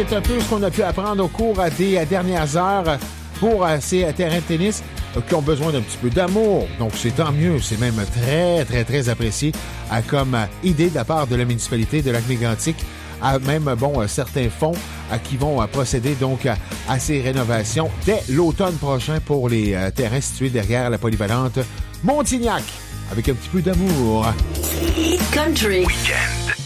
est un peu ce qu'on a pu apprendre au cours des dernières heures pour ces terrains de tennis qui ont besoin d'un petit peu d'amour. Donc, c'est tant mieux. C'est même très, très, très apprécié comme idée de la part de la municipalité de Lac-Mégantic. Même, certains fonds qui vont procéder donc à ces rénovations dès l'automne prochain pour les terrains situés derrière la polyvalente Montignac. Avec un petit peu d'amour. Country. Weekend.